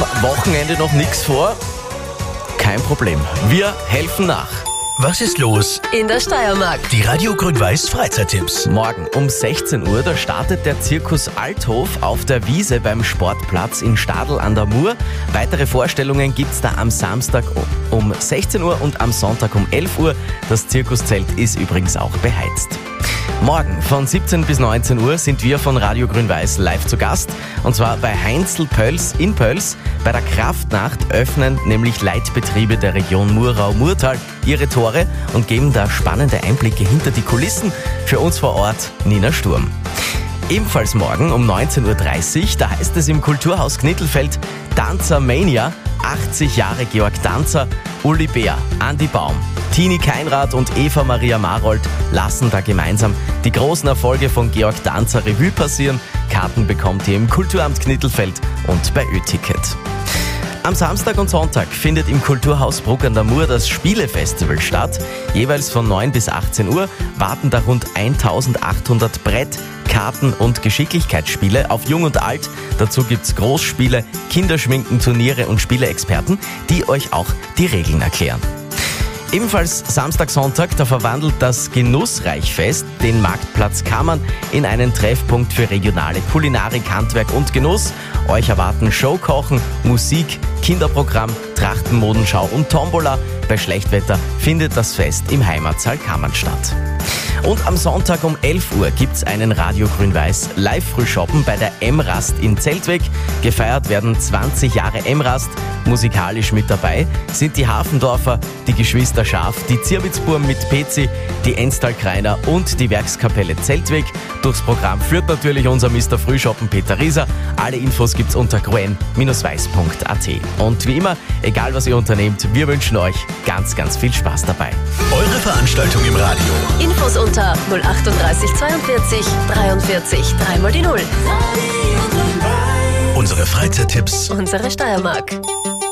Wochenende noch nichts vor? Kein Problem, wir helfen nach. Was ist los? In der Steiermark. Die Radio Grün-Weiß Freizeittipps. Morgen um 16 Uhr, da startet der Zirkus Althof auf der Wiese beim Sportplatz in Stadl an der Mur. Weitere Vorstellungen gibt's da am Samstag um 16 Uhr und am Sonntag um 11 Uhr. Das Zirkuszelt ist übrigens auch beheizt. Morgen von 17 bis 19 Uhr sind wir von Radio Grün-Weiß live zu Gast. Und zwar bei Heinzel Pöls in Pöls. Bei der Kraftnacht öffnen nämlich Leitbetriebe der Region Murau-Murtal ihre Tore und geben da spannende Einblicke hinter die Kulissen. Für uns vor Ort Nina Sturm. Ebenfalls morgen um 19.30 Uhr, da heißt es im Kulturhaus Knittelfeld Danzer Mania. 80 Jahre Georg Danzer, Uli Bär, Andi Baum, Tini Keinrad und Eva Maria Marold lassen da gemeinsam die großen Erfolge von Georg Danzer Revue passieren. Karten bekommt ihr im Kulturamt Knittelfeld und bei Ö-Ticket. Am Samstag und Sonntag findet im Kulturhaus Bruck an der Mur das Spielefestival statt. Jeweils von 9 bis 18 Uhr warten da rund 1800 Brett-, Karten- und Geschicklichkeitsspiele auf Jung und Alt. Dazu gibt's Großspiele, Kinderschminken, Turniere und Spieleexperten, die euch auch die Regeln erklären. Ebenfalls Samstag, Sonntag, da verwandelt das Genussreichfest den Marktplatz Kammern in einen Treffpunkt für regionale Kulinarik, Handwerk und Genuss. Euch erwarten Showkochen, Musik, Kinderprogramm, Trachtenmodenschau und Tombola. Bei Schlechtwetter findet das Fest im Heimatsaal Kammern statt. Und am Sonntag um 11 Uhr gibt's einen Radio Grün-Weiß Live-Frühshoppen bei der M-Rast in Zeltweg. Gefeiert werden 20 Jahre M-Rast. Musikalisch mit dabei sind die Hafendorfer, die Geschwister Schaf, die Zirbitzburm mit Pezi, die Enstalkreiner und die Werkskapelle Zeltweg. Durchs Programm führt natürlich unser Mr. Frühshoppen Peter Rieser. Alle Infos gibt's unter gruen-weiß.at. Und wie immer, egal was ihr unternehmt, wir wünschen euch ganz, ganz viel Spaß dabei. Eure Veranstaltung im Radio. Infos unter 038 42 43 3 mal die 0. Unsere Freizeittipps. Unsere Steiermark.